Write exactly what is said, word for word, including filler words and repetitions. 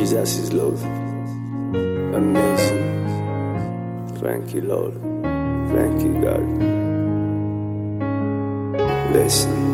Jesus is love. Amazing. Thank you, Lord. Thank you, God. Listen.